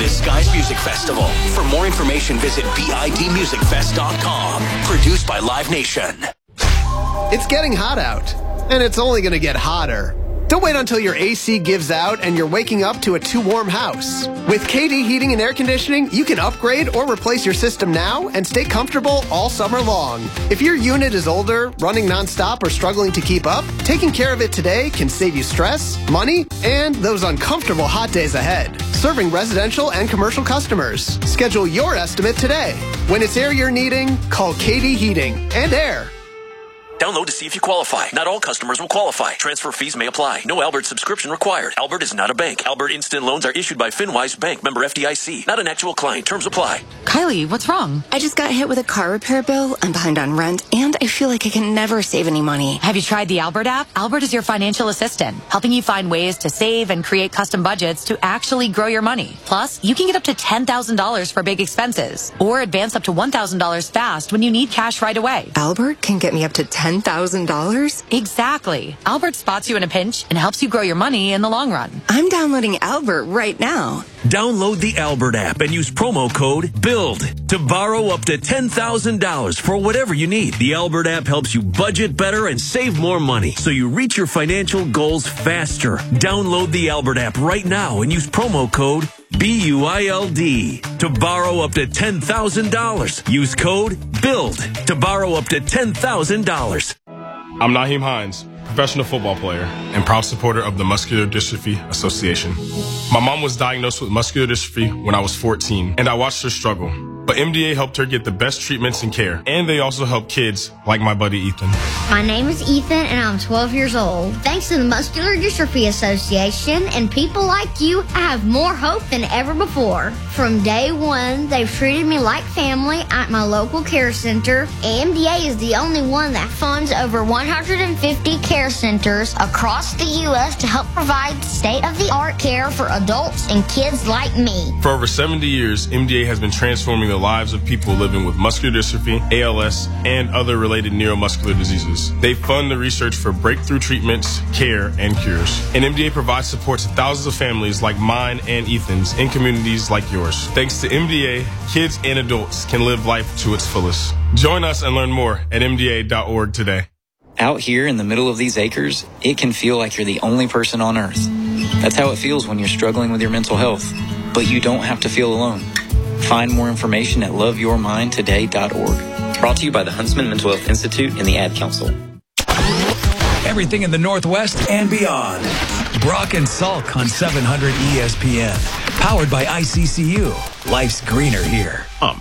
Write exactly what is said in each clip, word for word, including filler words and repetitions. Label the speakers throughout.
Speaker 1: Alberta's Skies Music Festival. For more information, visit B I D music fest dot com. Produced by Live Nation.
Speaker 2: It's getting hot out, and it's only going to get hotter. Don't wait until your A C gives out and you're waking up to a too warm house. With K D Heating and Air Conditioning, you can upgrade or replace your system now and stay comfortable all summer long. If your unit is older, running nonstop, or struggling to keep up, taking care of it today can save you stress, money, and those uncomfortable hot days ahead. Serving residential and commercial customers. Schedule your estimate today. When it's air you're needing, call K D Heating and Air.
Speaker 3: Download to see if you qualify. Not all customers will qualify. Transfer fees may apply. No Albert subscription required. Albert is not a bank. Albert Instant Loans are issued by FinWise Bank, member F D I C. Not an actual client. Terms apply.
Speaker 4: Kylie, what's wrong?
Speaker 5: I just got hit with a car repair bill. I'm behind on rent, and I feel like I can never save any money.
Speaker 4: Have you tried the Albert app? Albert is your financial assistant, helping you find ways to save and create custom budgets to actually grow your money. Plus, you can get up to ten thousand dollars for big expenses, or advance up to one thousand dollars fast when you need cash right away.
Speaker 5: Albert can get me up to ten thousand dollars?
Speaker 4: Exactly. Albert spots you in a pinch and helps you grow your money in the long run.
Speaker 5: I'm downloading Albert right now.
Speaker 3: Download the Albert app and use promo code BUILD to borrow up to ten thousand dollars for whatever you need. The Albert app helps you budget better and save more money so you reach your financial goals faster. Download the Albert app right now and use promo code B U I L D to borrow up to ten thousand dollars. Use code BUILD to borrow up to ten thousand dollars.
Speaker 6: I'm Naheem Hines, professional football player and proud supporter of the Muscular Dystrophy Association. My mom was diagnosed with muscular dystrophy when I was fourteen, and I watched her struggle. But M D A helped her get the best treatments and care, and they also help kids like my buddy Ethan.
Speaker 7: My name is Ethan, and I'm twelve years old. Thanks to the Muscular Dystrophy Association and people like you, I have more hope than ever before. From day one, they've treated me like family at my local care center. M D A is the only one that funds over one hundred fifty care centers across the U S to help provide state-of-the-art care for adults and kids like me.
Speaker 6: For over seventy years, M D A has been transforming the lives of people living with muscular dystrophy, A L S, and other related neuromuscular diseases. They fund the research for breakthrough treatments, care, and cures. And M D A provides support to thousands of families like mine and Ethan's in communities like yours. Thanks to M D A, kids and adults can live life to its fullest. Join us and learn more at M D A dot org today.
Speaker 8: Out here in the middle of these acres, it can feel like you're the only person on earth. That's how it feels when you're struggling with your mental health. But you don't have to feel alone. Find more information at love your mind today dot org. Brought to you by the Huntsman Mental Health Institute and the Ad Council.
Speaker 9: Everything in the Northwest and beyond. Brock and Salk on seven hundred E S P N. Powered by I C C U. Life's greener here.
Speaker 10: Um.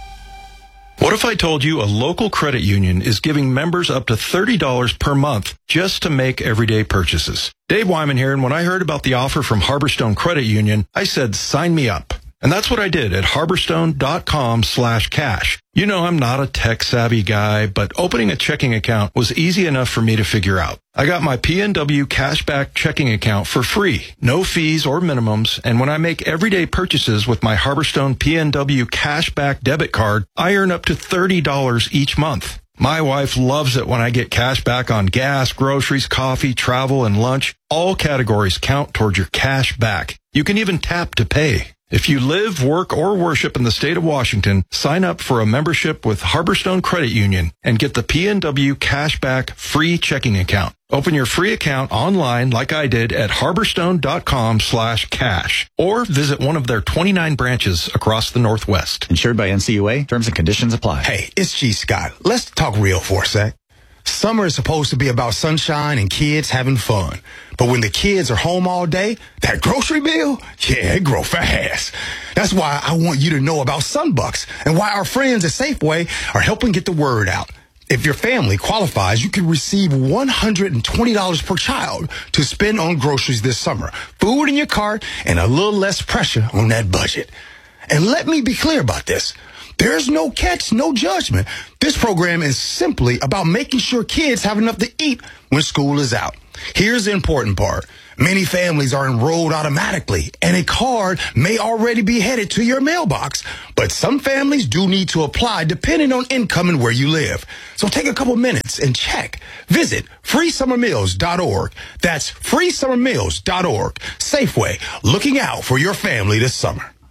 Speaker 10: What if I told you a local credit union is giving members up to thirty dollars per month just to make everyday purchases? Dave Wyman here, and when I heard about the offer from Harborstone Credit Union, I said, sign me up. And that's what I did at harborstone.com slash cash. You know, I'm not a tech-savvy guy, but opening a checking account was easy enough for me to figure out. I got my P N W Cashback checking account for free, no fees or minimums, and when I make everyday purchases with my Harborstone P N W Cashback debit card, I earn up to thirty dollars each month. My wife loves it when I get cash back on gas, groceries, coffee, travel, and lunch. All categories count towards your cash back. You can even tap to pay. If you live, work, or worship in the state of Washington, sign up for a membership with Harborstone Credit Union and get the P N W Cashback free checking account. Open your free account online like I did at harborstone.com slash cash or visit one of their twenty-nine branches across the Northwest.
Speaker 11: Insured by N C U A. Terms and conditions apply.
Speaker 12: Hey, it's G. Scott. Let's talk real for a sec. Summer is supposed to be about sunshine and kids having fun. But when the kids are home all day, that grocery bill, yeah, it grows fast. That's why I want you to know about Sunbucks and why our friends at Safeway are helping get the word out. If your family qualifies, you can receive one hundred twenty dollars per child to spend on groceries this summer. Food in your cart and a little less pressure on that budget. And let me be clear about this. There's no catch, no judgment. This program is simply about making sure kids have enough to eat when school is out. Here's the important part. Many families are enrolled automatically, and a card may already be headed to your mailbox. But some families do need to apply depending on income and where you live. So take a couple minutes and check. Visit free summer meals dot org. That's free summer meals dot org. Safeway, looking out for your family this summer.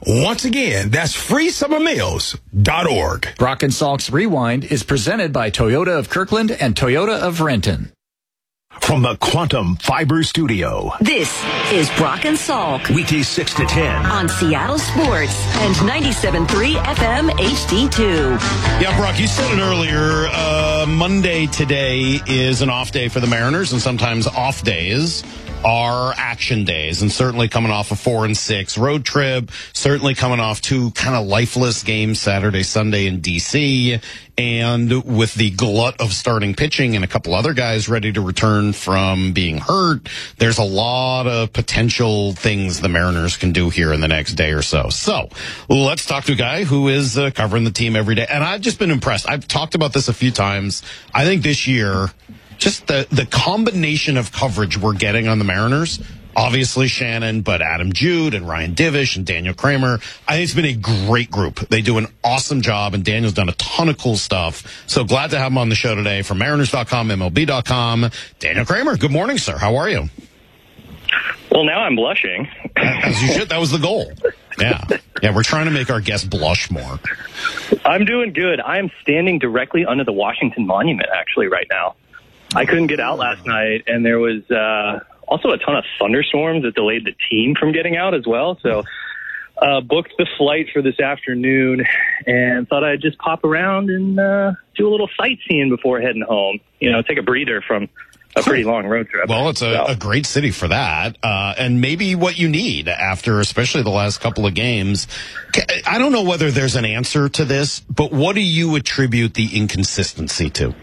Speaker 12: Once again, that's free summer meals dot org.
Speaker 9: Brock and Salk's Rewind is presented by Toyota of Kirkland and Toyota of Renton.
Speaker 1: From the Quantum Fiber Studio.
Speaker 13: This is Brock and Salk.
Speaker 1: Weekdays six to ten.
Speaker 13: On Seattle Sports and ninety-seven point three F M H D two.
Speaker 14: Yeah, Brock, you said it earlier. Uh, Monday today is an off day for the Mariners, and sometimes off days are action days, and certainly coming off a four and six road trip, certainly coming off two kind of lifeless games Saturday, Sunday in D C, and with the glut of starting pitching and a couple other guys ready to return from being hurt, there's a lot of potential things the Mariners can do here in the next day or so. So let's talk to a guy who is uh, covering the team every day, and I've just been impressed. I've talked about this a few times. I think this year, just the, the combination of coverage we're getting on the Mariners, obviously Shannon, but Adam Jude and Ryan Divish and Daniel Kramer, I think it's been a great group. They do an awesome job, and Daniel's done a ton of cool stuff. So glad to have him on the show today from Mariners dot com, M L B dot com. Daniel Kramer, good morning, sir. How are you?
Speaker 15: Well, now I'm blushing.
Speaker 14: As you should. That was the goal. Yeah. Yeah, we're trying to make our guests blush more.
Speaker 15: I'm doing good. I am standing directly under the Washington Monument, actually, right now. I couldn't get out last night, and there was uh, also a ton of thunderstorms that delayed the team from getting out as well. So uh, booked the flight for this afternoon and thought I'd just pop around and uh, do a little sightseeing before heading home. You know, take a breather from a pretty long road trip.
Speaker 14: Well, it's a, a great city for that, uh, and maybe what you need after especially the last couple of games. I don't know whether there's an answer to this, but what do you attribute the inconsistency to?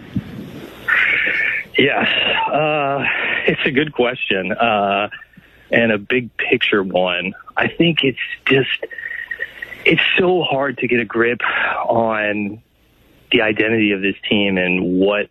Speaker 15: Yeah, uh, it's a good question, uh, and a big picture one. I think it's just, it's so hard to get a grip on the identity of this team and what,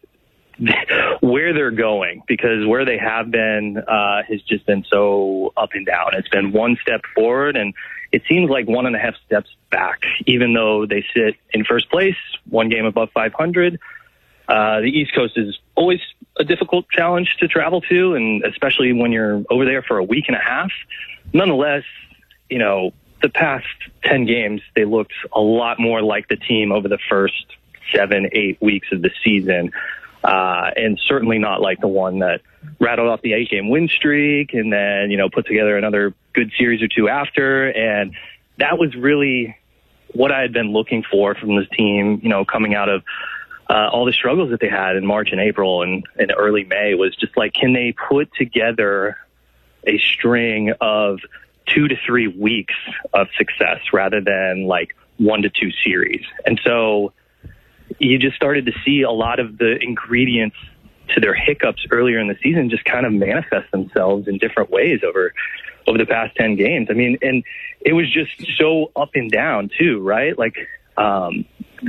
Speaker 15: where they're going, because where they have been uh, has just been so up and down. It's been one step forward, and it seems like one and a half steps back, even though they sit in first place, one game above five hundred. Uh, the East Coast is always a difficult challenge to travel to, and especially when you're over there for a week and a half. Nonetheless, you know, the past ten games, they looked a lot more like the team over the first seven, eight weeks of the season, uh, and certainly not like the one that rattled off the eight-game win streak and then, you know, put together another good series or two after. And that was really what I had been looking for from this team, you know, coming out of Uh, all the struggles that they had in March and April and, and early May. Was just like, can they put together a string of two to three weeks of success rather than like one to two series? And so you just started to see a lot of the ingredients to their hiccups earlier in the season just kind of manifest themselves in different ways over over the past ten games. I mean, and it was just so up and down too, right? Like, um,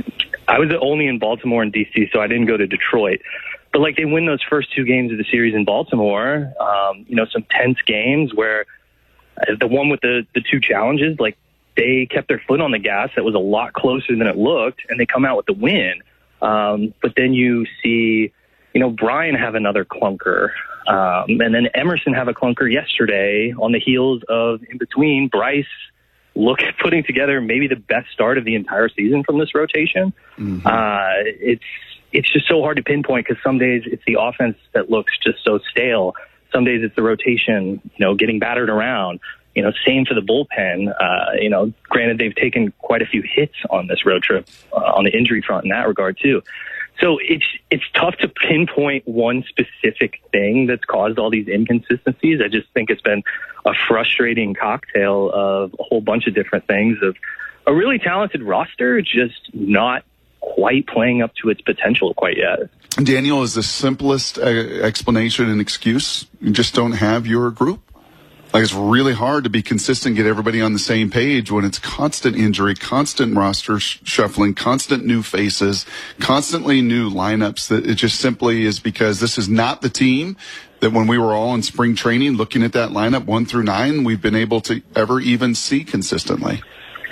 Speaker 15: I was only in Baltimore and D C, so I didn't go to Detroit. But, like, they win those first two games of the series in Baltimore, um, you know, some tense games where the one with the, the two challenges, like, they kept their foot on the gas. That was a lot closer than it looked, and they come out with the win. Um, but then you see, you know, Brian have another clunker, um, and then Emerson have a clunker yesterday on the heels of, in between, Bryce look at putting together maybe the best start of the entire season from this rotation. Mm-hmm. Uh, it's it's just so hard to pinpoint because some days it's the offense that looks just so stale. Some days it's the rotation, you know, getting battered around. You know, same for the bullpen. Uh, you know, granted, they've taken quite a few hits on this road trip uh, on the injury front in that regard too. So it's it's tough to pinpoint one specific thing that's caused all these inconsistencies. I just think it's been a frustrating cocktail of a whole bunch of different things, of a really talented roster just not quite playing up to its potential quite yet.
Speaker 16: Daniel, is the simplest uh, explanation and excuse you just don't have your group? Like, it's really hard to be consistent, get everybody on the same page when it's constant injury, constant roster sh- shuffling, constant new faces, constantly new lineups. That it just simply is because this is not the team that when we were all in spring training looking at that lineup one through nine, we've been able to ever even see consistently.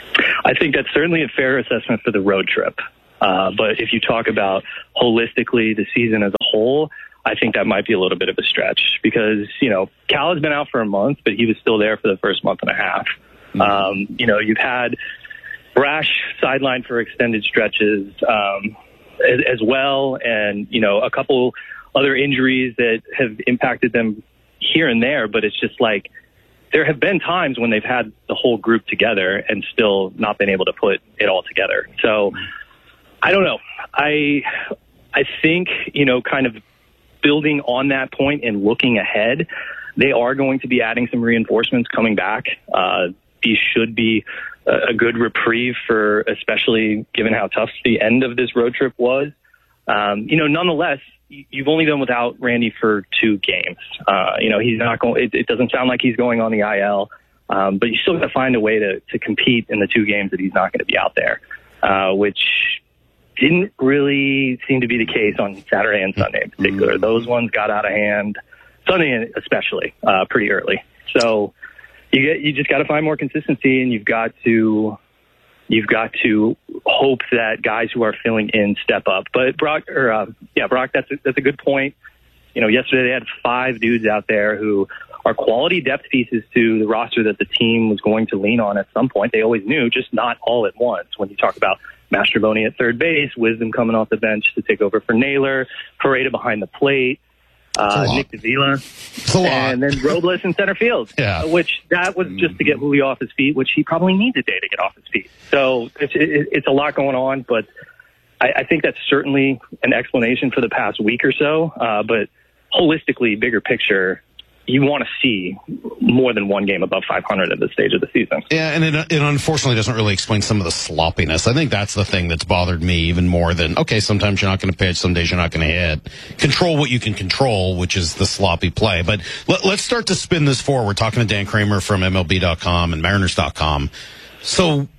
Speaker 15: I think that's certainly a fair assessment for the road trip. Uh, but if you talk about holistically the season as a whole, I think that might be a little bit of a stretch because, you know, Cal has been out for a month, but he was still there for the first month and a half. Um, you know, you've had Brash sidelined for extended stretches um, as, as well, and, you know, a couple other injuries that have impacted them here and there, but it's just like there have been times when they've had the whole group together and still not been able to put it all together. So I don't know. I I think, you know, kind of building on that point and looking ahead, they are going to be adding some reinforcements coming back. Uh, these should be a, a good reprieve for, especially given how tough the end of this road trip was. Um, you know, nonetheless, you've only been without Randy for two games. Uh, you know, he's not going, it, it doesn't sound like he's going on the I L, um, but you still got to find a way to, to compete in the two games that he's not going to be out there, uh, which didn't really seem to be the case on Saturday and Sunday in particular. Mm-hmm. Those ones got out of hand, Sunday especially, uh, pretty early. So you get, you just got to find more consistency, and you've got to, you've got to hope that guys who are filling in step up. But Brock, or uh, yeah, Brock, that's a, that's a good point. You know, yesterday they had five dudes out there who are quality depth pieces to the roster that the team was going to lean on at some point. They always knew, just not all at once. When you talk about Mastrobuoni at third base, Wisdom coming off the bench to take over for Naylor, Pareda behind the plate, uh, Nick Davila, and then Robles in center field,
Speaker 14: yeah.
Speaker 15: which that was just to get Julio off his feet, which he probably needs a day to get off his feet. So it's, it, it's a lot going on, but I, I think that's certainly an explanation for the past week or so. Uh, but holistically, bigger picture, you want to see more than one game above five hundred at this stage of the season.
Speaker 14: Yeah, and it, it unfortunately doesn't really explain some of the sloppiness. I think that's the thing that's bothered me even more than, okay, sometimes you're not going to pitch, some days you're not going to hit. Control what you can control, which is the sloppy play. But let, let's start to spin this forward. We're talking to Dan Kramer from M L B dot com and Mariners dot com. So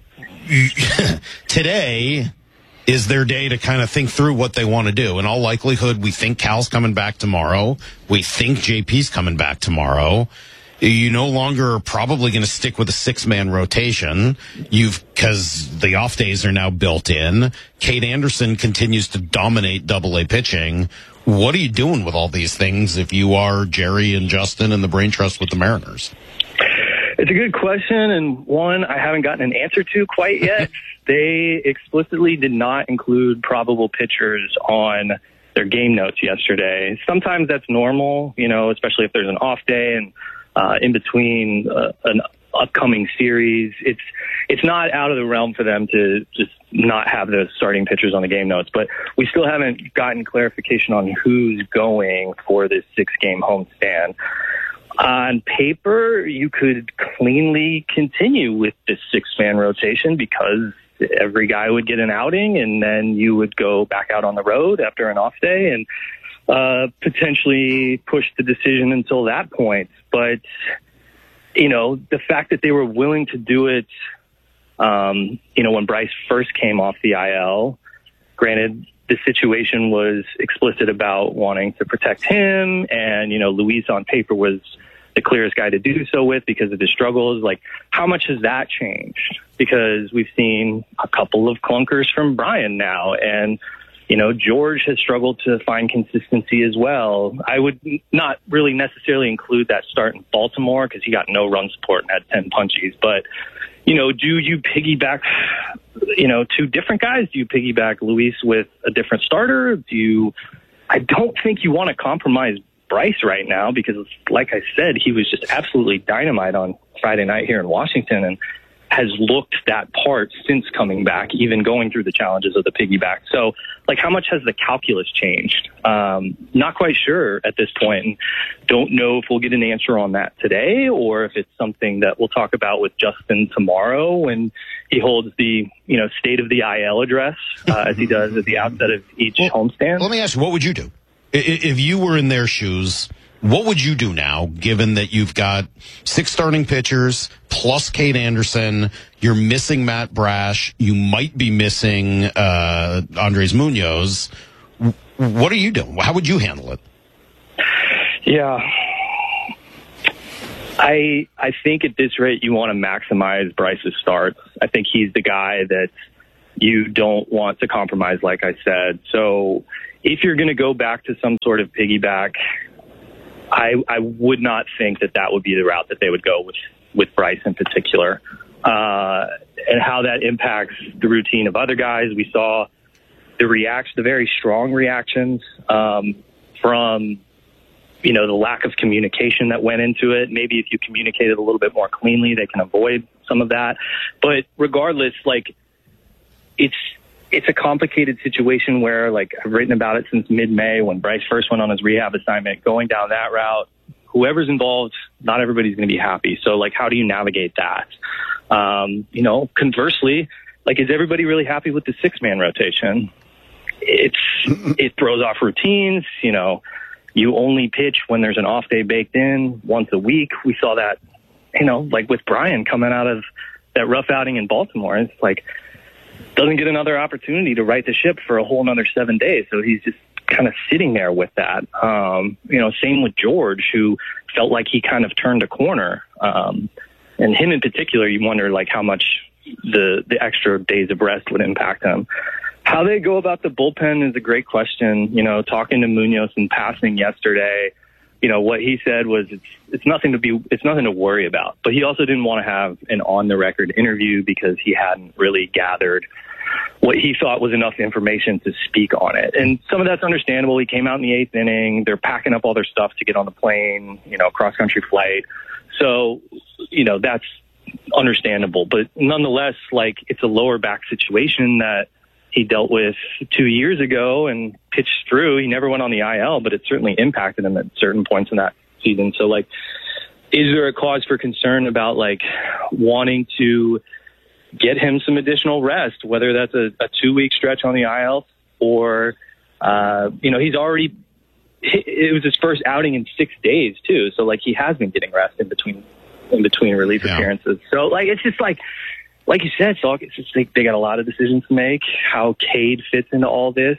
Speaker 14: today is their day to kind of think through what they want to do. In all likelihood, we think Cal's coming back tomorrow. We think J P's coming back tomorrow. You no longer are probably going to stick with a six-man rotation. You've, because the off days are now built in. Cade Anderson continues to dominate double A pitching. What are you doing with all these things if you are Jerry and Justin and the brain trust with the Mariners?
Speaker 15: It's a good question, and one I haven't gotten an answer to quite yet. They explicitly did not include probable pitchers on their game notes yesterday. Sometimes that's normal, you know, especially if there's an off day and uh, in between uh, an upcoming series. It's it's not out of the realm for them to just not have the starting pitchers on the game notes, but we still haven't gotten clarification on who's going for this six-game homestand. On paper, you could cleanly continue with this six-man rotation because every guy would get an outing, and then you would go back out on the road after an off day and uh, potentially push the decision until that point. But, you know, the fact that they were willing to do it, um, you know, when Bryce first came off the I L, granted, the situation was explicit about wanting to protect him, and, you know, Luis on paper was the clearest guy to do so with because of his struggles. Like, how much has that changed? Because we've seen a couple of clunkers from Brian now, and, you know, George has struggled to find consistency as well. I would not really necessarily include that start in Baltimore because he got no run support and had ten punchies. But, you know, do you piggyback, you know, two different guys? Do you piggyback Luis with a different starter? Do you, I don't think you want to compromise Bryce right now because, like I said, he was just absolutely dynamite on Friday night here in Washington and has looked that part since coming back, even going through the challenges of the piggyback. So, like, how much has the calculus changed? Um, not quite sure at this point, and don't know if we'll get an answer on that today or if it's something that we'll talk about with Justin tomorrow when he holds the, you know, state of the I L address, uh, as he does at the outset of each well, homestand.
Speaker 14: Let me ask you, what would you do? If you were in their shoes, what would you do now, given that you've got six starting pitchers plus Cade Anderson, you're missing Matt Brash, you might be missing uh, Andres Munoz. What are you doing? How would you handle it?
Speaker 15: Yeah. I I think at this rate you want to maximize Bryce's starts. I think he's the guy that you don't want to compromise, like I said. So if you're going to go back to some sort of piggyback, I, I would not think that that would be the route that they would go with, with Bryce in particular. uh, and how that impacts the routine of other guys. We saw the reaction, the very strong reactions um, from, you know, the lack of communication that went into it. Maybe if you communicated a little bit more cleanly, they can avoid some of that. But regardless, like, it's it's a complicated situation where, like, I've written about it since mid-May when Bryce first went on his rehab assignment. Going down that route, whoever's involved, not everybody's going to be happy. So, like, how do you navigate that? Um, you know, conversely, like, is everybody really happy with the six-man rotation? It's it throws off routines. You know, you only pitch when there's an off day baked in once a week. We saw that, you know, like with Brian coming out of that rough outing in Baltimore. It's like, doesn't get another opportunity to right the ship for a whole another seven days. So he's just kind of sitting there with that. Um, you know, same with George, who felt like he kind of turned a corner. Um, and him in particular, you wonder, like, how much the, the extra days of rest would impact him. How they go about the bullpen is a great question. You know, talking to Munoz in passing yesterday, you know, what he said was it's it's nothing to be it's nothing to worry about. But he also didn't want to have an on the record interview because he hadn't really gathered what he thought was enough information to speak on it. And some of that's understandable. He came out in the eighth inning. They're packing up all their stuff to get on the plane, you know, cross country flight. So, you know, that's understandable. But nonetheless, like, it's a lower back situation that he dealt with two years ago and pitched through. He never went on the I L, but it certainly impacted him at certain points in that season. So, like, is there a cause for concern about, like, wanting to get him some additional rest, whether that's a, a two-week stretch on the I L or, uh, you know, he's already – it was his first outing in six days, too. So, like, he has been getting rest in between in between relief yeah. appearances. So, like, it's just like – like you said, Salk, it's just they, they got a lot of decisions to make. How Cade fits into all this,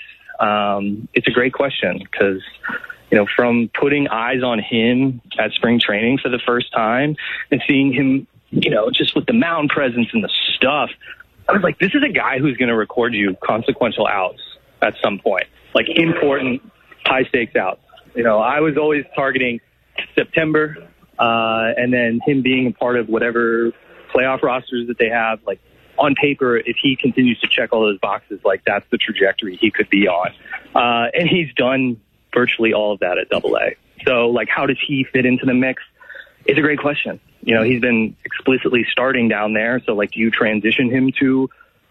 Speaker 15: um, it's a great question because, you know, from putting eyes on him at spring training for the first time and seeing him, you know, just with the mound presence and the stuff, I was like, this is a guy who's going to record you consequential outs at some point, like important high stakes outs. You know, I was always targeting September uh, and then him being a part of whatever playoff rosters that they have. Like, on paper, if he continues to check all those boxes, like, that's the trajectory he could be on. Uh, and he's done virtually all of that at Double A. So, like, how does he fit into the mix? It's a great question. You know, he's been explicitly starting down there. So, like, do you transition him to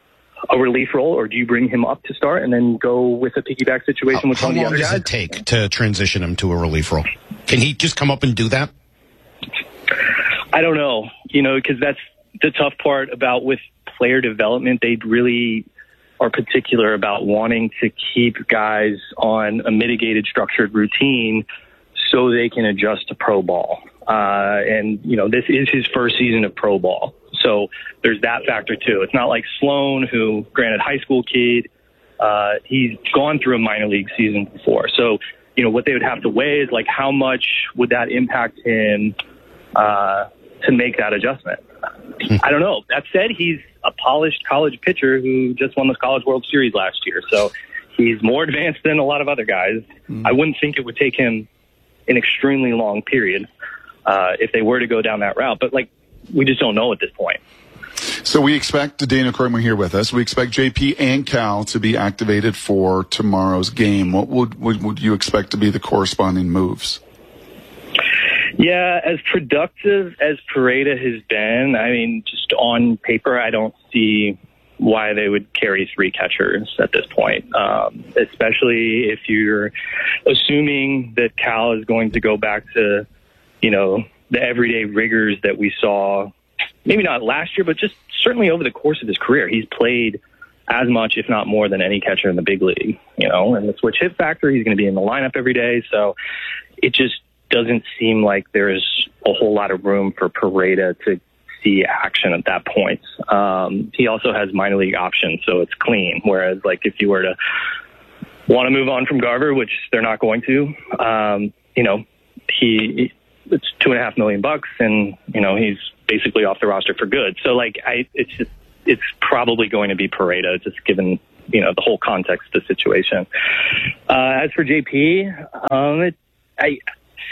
Speaker 15: a relief role, or do you bring him up to start and then go with a piggyback situation
Speaker 14: how,
Speaker 15: with
Speaker 14: how
Speaker 15: one of the
Speaker 14: long
Speaker 15: other
Speaker 14: does
Speaker 15: guys?
Speaker 14: it take to transition him to a relief role? Can he just come up and do that?
Speaker 15: I don't know, you know, because that's the tough part about with player development. They really are particular about wanting to keep guys on a mitigated, structured routine so they can adjust to pro ball. Uh, and, you know, this is his first season of pro ball. So there's that factor, too. It's not like Sloan, who, granted, high school kid, uh, he's gone through a minor league season before. So, you know, what they would have to weigh is, like, how much would that impact him uh, to make that adjustment? I don't know. That said, he's a polished college pitcher who just won the College World Series last year. So he's more advanced than a lot of other guys. Mm. I wouldn't think it would take him an extremely long period uh, if they were to go down that route. But, like, we just don't know at this point.
Speaker 16: So we expect Daniel Kromer here with us. We expect J P and Cal to be activated for tomorrow's game. What would, would, would you expect to be the corresponding moves?
Speaker 15: Yeah, as productive as Pareda has been, I mean, just on paper, I don't see why they would carry three catchers at this point, um, especially if you're assuming that Cal is going to go back to, you know, the everyday rigors that we saw, maybe not last year, but just certainly over the course of his career. He's played as much, if not more, than any catcher in the big league, you know, and the switch hit factor, he's going to be in the lineup every day. So it just doesn't seem like there's a whole lot of room for Pareda to see action at that point. Um, he also has minor league options, so it's clean. Whereas, like, if you were to want to move on from Garver, which they're not going to, um, you know, he it's two and a half million bucks, and you know he's basically off the roster for good. So, like, I, it's just it's probably going to be Pareda, just given you know the whole context of the situation. Uh, as for J P, um, it, I.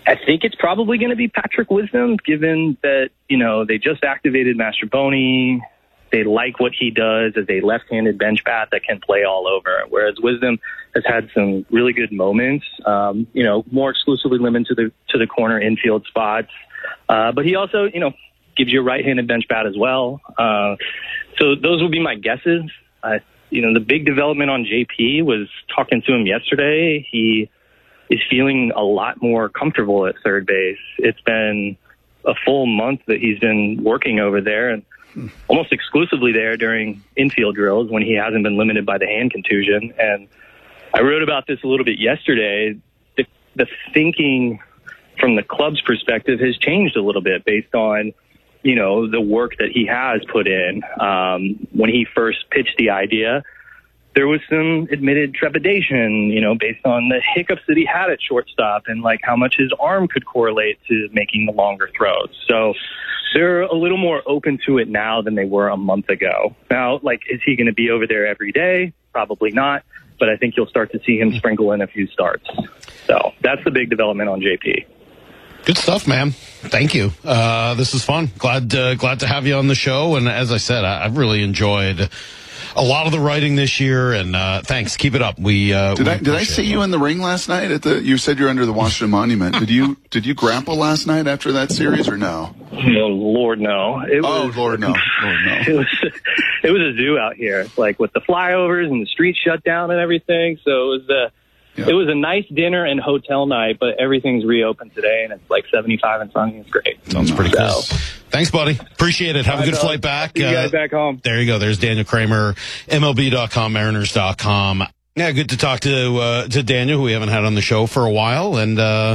Speaker 15: I think it's probably going to be Patrick Wisdom, given that, you know, they just activated Mastroboni. They like what he does as a left-handed bench bat that can play all over, whereas Wisdom has had some really good moments, um, you know, more exclusively limited to the to the corner infield spots. Uh, but he also, you know, gives you a right-handed bench bat as well. Uh, so those would be my guesses. Uh, you know, the big development on J P was talking to him yesterday. He is feeling a lot more comfortable at third base. It's been a full month that he's been working over there and almost exclusively there during infield drills when he hasn't been limited by the hand contusion. And I wrote about this a little bit yesterday. The, the thinking from the club's perspective has changed a little bit based on, you know, the work that he has put in. Um, when he first pitched the idea, there was some admitted trepidation, you know, based on the hiccups that he had at shortstop and like how much his arm could correlate to making the longer throws. So they're a little more open to it now than they were a month ago. Now, like, is he going to be over there every day? Probably not. But I think you'll start to see him sprinkle in a few starts. So that's the big development on J P.
Speaker 14: Good stuff, man. Thank you. Uh, this is fun. Glad, uh, glad to have you on the show. And as I said, I, I've really enjoyed a lot of the writing this year, and uh, thanks. Keep it up. We uh,
Speaker 16: did
Speaker 14: we
Speaker 16: I did I see
Speaker 14: it.
Speaker 16: you in the ring last night at the? You said you're under the Washington Monument. Did you did you grapple last night after that series or no?
Speaker 15: No, Lord, no. It
Speaker 16: oh,
Speaker 15: was,
Speaker 16: Lord, no. Lord, no.
Speaker 15: It was it was a zoo out here, like with the flyovers and the streets shut down and everything. So it was a yeah. it was a nice dinner and hotel night, but everything's reopened today, and it's like seventy-five and sunny. It's great.
Speaker 14: Sounds pretty
Speaker 15: so.
Speaker 14: cool. Thanks, buddy. Appreciate it. Have a good flight back.
Speaker 15: See you guys uh, back home.
Speaker 14: There you go. There's Daniel Kramer, M L B dot com, Mariners dot com. Yeah, good to talk to uh, to Daniel, who we haven't had on the show for a while. And, uh,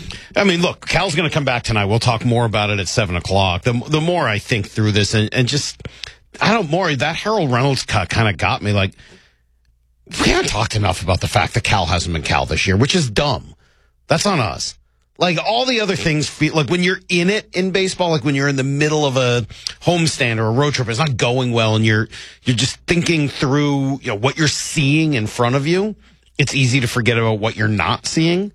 Speaker 14: I mean, look, Cal's going to come back tonight. We'll talk more about it at seven o'clock. The, the more I think through this and, and just, I don't, more, that Harold Reynolds cut kind of got me. Like, we haven't talked enough about the fact that Cal hasn't been Cal this year, which is dumb. That's on us. Like, all the other things feel like when you're in it in baseball, like when you're in the middle of a homestand or a road trip, it's not going well and you're, you're just thinking through, you know, what you're seeing in front of you. It's easy to forget about what you're not seeing.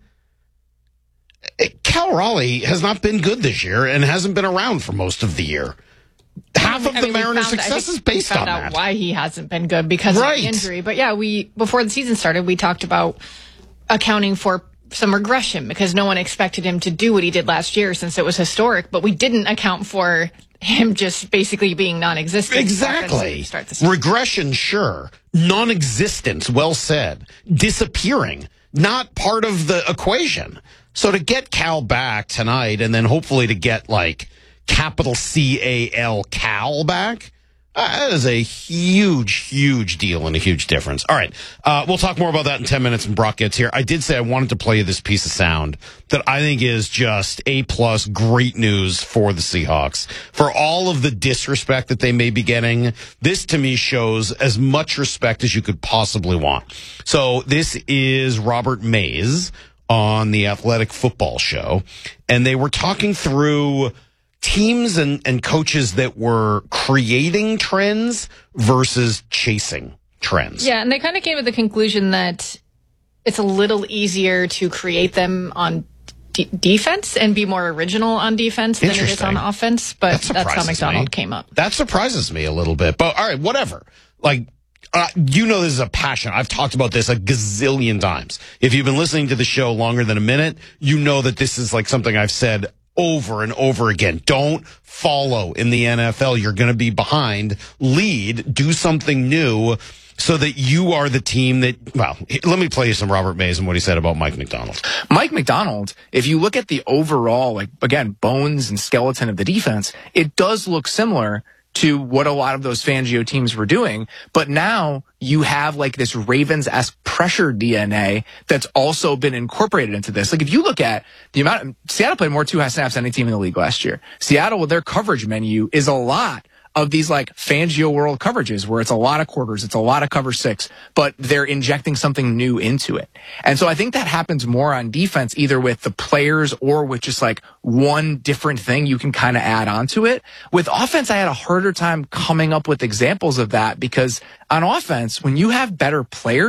Speaker 14: Cal Raleigh has not been good this year and hasn't been around for most of the year. Half of
Speaker 17: I
Speaker 14: the
Speaker 17: mean,
Speaker 14: Mariners'
Speaker 17: found,
Speaker 14: success is
Speaker 17: we
Speaker 14: based
Speaker 17: found
Speaker 14: on
Speaker 17: out
Speaker 14: that.
Speaker 17: Why he hasn't been good because
Speaker 14: right.
Speaker 17: of the injury. But yeah, we before the season started, we talked about accounting for some regression because no one expected him to do what he did last year since it was historic, but we didn't account for him just basically being non-existent.
Speaker 14: Exactly. Regression, sure. Non-existence, well said. Disappearing, not part of the equation. So to get Cal back tonight and then hopefully to get like capital C A L Cal back, Uh, that is a huge, huge deal and a huge difference. All right. Uh, we'll talk more about that in ten minutes when Brock gets here. I did say I wanted to play you this piece of sound that I think is just A plus great news for the Seahawks. For all of the disrespect that they may be getting, this to me shows as much respect as you could possibly want. So this is Robert Mays on the Athletic Football Show, and they were talking through teams and, and coaches that were creating trends versus chasing trends.
Speaker 17: Yeah, and they kind of came to the conclusion that it's a little easier to create them on d- defense and be more original on defense than it is on offense. But that that's how McDonald
Speaker 14: me.
Speaker 17: came up.
Speaker 14: That surprises me a little bit. But all right, whatever. Like, uh, you know, this is a passion. I've talked about this a gazillion times. If you've been listening to the show longer than a minute, you know that this is like something I've said over and over again. Don't follow in the N F L. You're going to be behind. Lead. Do something new so that you are the team that, well, let me play you some Robert Mays and what he said about Mike Macdonald.
Speaker 18: Mike Macdonald, if you look at the overall, like, again, bones and skeleton of the defense, it does look similar to what a lot of those Fangio teams were doing. But now you have like this Ravens-esque pressure D N A that's also been incorporated into this. Like if you look at the amount, Seattle played more two-high snaps than any team in the league last year. Seattle, with their coverage menu, is a lot of these like Fangio world coverages where it's a lot of quarters, it's a lot of cover six, but they're injecting something new into it. And so I think that happens more on defense, either with the players or with just like one different thing you can kind of add onto it. With offense, I had a harder time coming up with examples of that because on offense, when you have better players,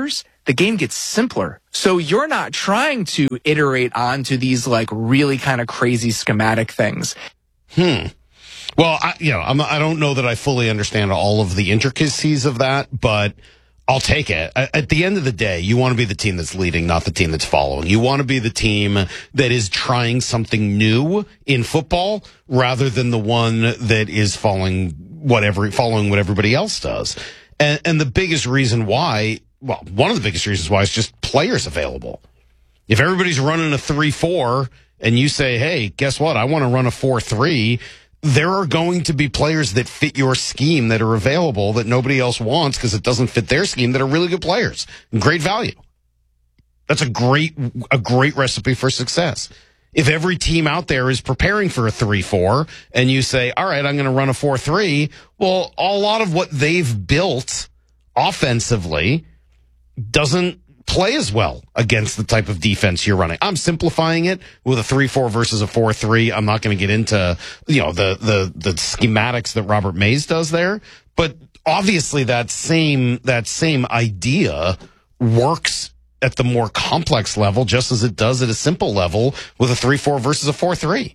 Speaker 18: the game gets simpler. So you're not trying to iterate onto these like really kind of crazy schematic things.
Speaker 14: Hmm. Well, I, you know, I'm, I don't know that I fully understand all of the intricacies of that, but I'll take it. At the end of the day, you want to be the team that's leading, not the team that's following. You want to be the team that is trying something new in football rather than the one that is following whatever, following what everybody else does. And, and the biggest reason why, well, one of the biggest reasons why is just players available. If everybody's running a three four and you say, hey, guess what? I want to run a four three. There are going to be players that fit your scheme that are available that nobody else wants because it doesn't fit their scheme that are really good players and great value. That's a great, a great recipe for success. If every team out there is preparing for a three four and you say, all right, I'm going to run a four three, well, a lot of what they've built offensively doesn't play as well against the type of defense you're running. I'm simplifying it with a three four versus a four three. I'm not going to get into, you know, the, the, the schematics that Robert Mays does there, but obviously that same, that same idea works at the more complex level just as it does at a simple level with a three four versus a four three.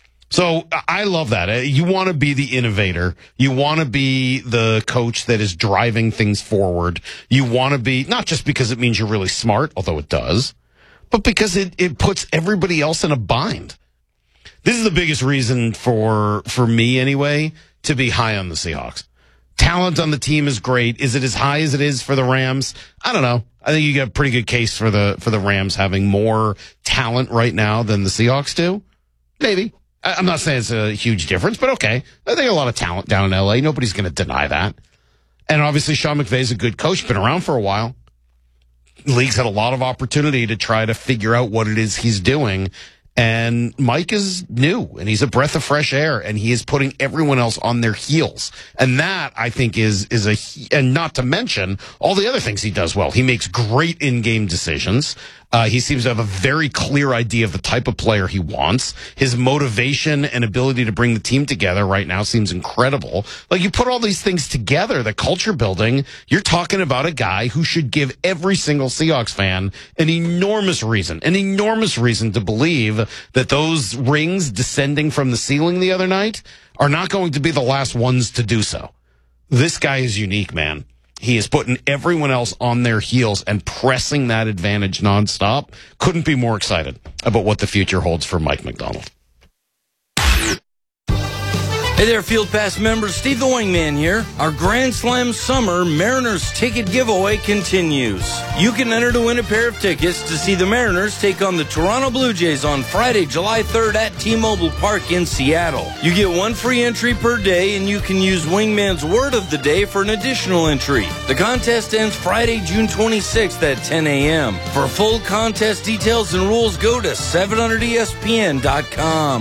Speaker 14: So I love that. You want to be the innovator. You want to be the coach that is driving things forward. You want to be, not just because it means you're really smart, although it does, but because it, it puts everybody else in a bind. This is the biggest reason for, for me anyway, to be high on the Seahawks. Talent on the team is great. Is it as high as it is for the Rams? I don't know. I think you got a pretty good case for the, for the Rams having more talent right now than the Seahawks do. Maybe. I'm not saying it's a huge difference, but okay. I think a lot of talent down in L A. Nobody's going to deny that. And obviously, Sean McVay's a good coach, been around for a while. The league's had a lot of opportunity to try to figure out what it is he's doing. And Mike is new, and he's a breath of fresh air, and he is putting everyone else on their heels. And that, I think, is is a, and not to mention all the other things he does well. He makes great in-game decisions. Uh, he seems to have a very clear idea of the type of player he wants. His motivation and ability to bring the team together right now seems incredible. Like, you put all these things together, the culture building, you're talking about a guy who should give every single Seahawks fan an enormous reason, an enormous reason to believe that those rings descending from the ceiling the other night are not going to be the last ones to do so. This guy is unique, man. He is putting everyone else on their heels and pressing that advantage nonstop. Couldn't be more excited about what the future holds for Mike Macdonald.
Speaker 19: Hey there, Field Pass members. Steve the Wingman here. Our Grand Slam Summer Mariners ticket giveaway continues. You can enter to win a pair of tickets to see the Mariners take on the Toronto Blue Jays on Friday, July third at T-Mobile Park in Seattle. You get one free entry per day, and you can use Wingman's Word of the Day for an additional entry. The contest ends Friday, June twenty-sixth at ten a.m. For full contest details and rules, go to seven hundred E S P N dot com.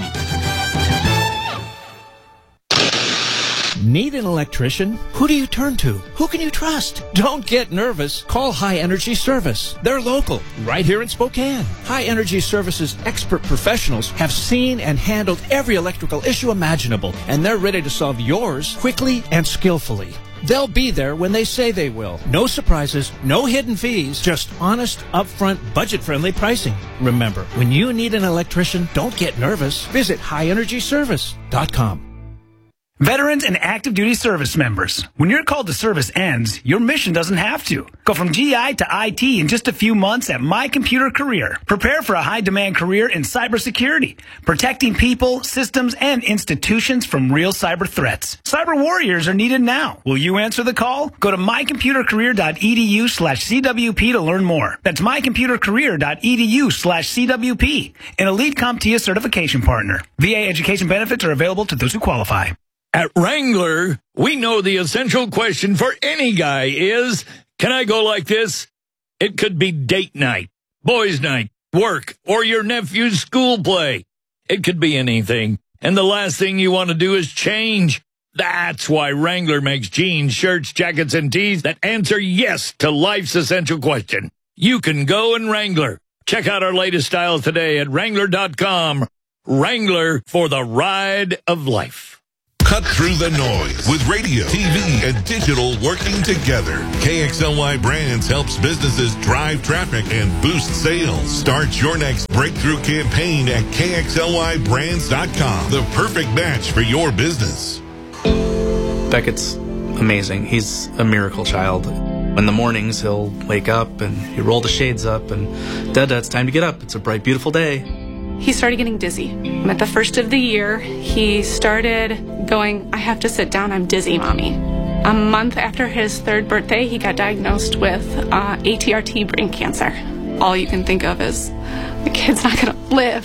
Speaker 20: Need an electrician? Who do you turn to? Who can you trust? Don't get nervous. Call High Energy Service. They're local, right here in Spokane. High Energy Service's expert professionals have seen and handled every electrical issue imaginable, and they're ready to solve yours quickly and skillfully. They'll be there when they say they will. No surprises, no hidden fees, just honest, upfront, budget-friendly pricing. Remember, when you need an electrician, don't get nervous. Visit high energy service dot com.
Speaker 21: Veterans and active duty service members, when your call to service ends, your mission doesn't have to. Go from G I to I T in just a few months at My Computer Career. Prepare for a high-demand career in cybersecurity, protecting people, systems, and institutions from real cyber threats. Cyber warriors are needed now. Will you answer the call? Go to my computer career dot e d u slash C W P to learn more. That's my computer career dot e d u slash C W P, an elite CompTIA certification partner. V A education benefits are available to those who qualify.
Speaker 22: At Wrangler, we know the essential question for any guy is, can I go like this? It could be date night, boys' night, work, or your nephew's school play. It could be anything. And the last thing you want to do is change. That's why Wrangler makes jeans, shirts, jackets, and tees that answer yes to life's essential question. You can go in Wrangler. Check out our latest styles today at Wrangler dot com. Wrangler, for the ride of life.
Speaker 2: Cut through the noise with radio, T V, and digital working together. K X L Y Brands helps businesses drive traffic and boost sales. Start your next breakthrough campaign at K X L Y brands dot com. The perfect match for your business.
Speaker 4: Beckett's amazing. He's a miracle child. In the mornings, he'll wake up and he roll the shades up and, Dada, it's time to get up. It's a bright, beautiful day.
Speaker 23: He started getting dizzy. At the first of the year, he started going, I have to sit down, I'm dizzy, Mommy. A month after his third birthday, he got diagnosed with uh, A T R T brain cancer. All you can think of is, the kid's not gonna live.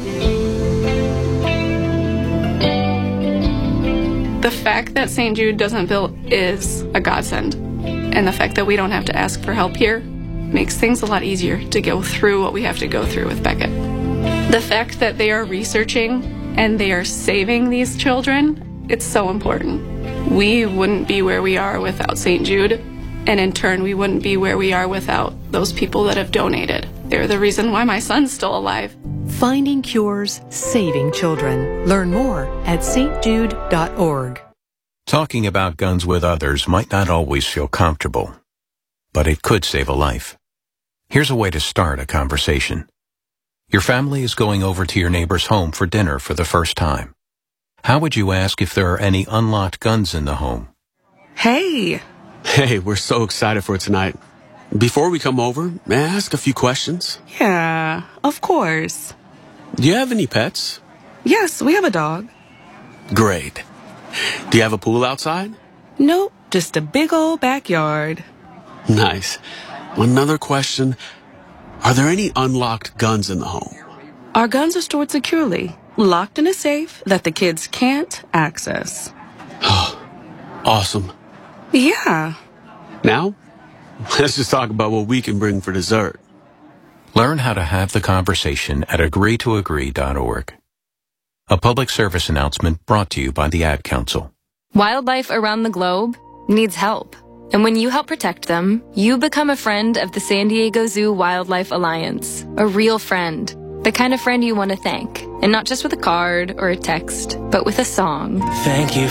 Speaker 23: The fact that Saint Jude doesn't bill is a godsend. And the fact that we don't have to ask for help here makes things a lot easier to go through what we have to go through with Beckett. The fact that they are researching and they are saving these children, it's so important. We wouldn't be where we are without Saint Jude, and in turn, we wouldn't be where we are without those people that have donated. They're the reason why my son's still alive.
Speaker 13: Finding cures, saving children. Learn more at s t jude dot org.
Speaker 24: Talking about guns with others might not always feel comfortable, but it could save a life. Here's a way to start a conversation. Your family is going over to your neighbor's home for dinner for the first time. How would you ask if there are any unlocked guns in the home?
Speaker 25: Hey! Hey, we're so excited for tonight. Before we come over, may I ask a few questions?
Speaker 26: Yeah, of course.
Speaker 25: Do you have any pets?
Speaker 26: Yes, we have a dog.
Speaker 25: Great. Do you have a pool outside?
Speaker 26: Nope, just a big old backyard.
Speaker 25: Nice. Another question. Are there any unlocked guns in the home?
Speaker 26: Our guns are stored securely, locked in a safe that the kids can't access.
Speaker 25: Awesome.
Speaker 26: Yeah.
Speaker 25: Now, let's just talk about what we can bring for dessert.
Speaker 24: Learn how to have the conversation at agree to agree dot org. A public service announcement brought to you by the Ad Council.
Speaker 27: Wildlife around the globe needs help. And when you help protect them, you become a friend of the San Diego Zoo Wildlife Alliance. A real friend. The kind of friend you want to thank. And not just with a card or a text, but with a song.
Speaker 28: Thank you